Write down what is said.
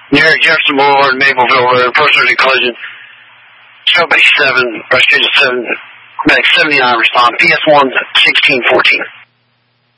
Near Jefferson Boulevard, Mapleville Road, first-degree collision. Stroke 7, or schedule 7, medic 79 respond. PS1 1614.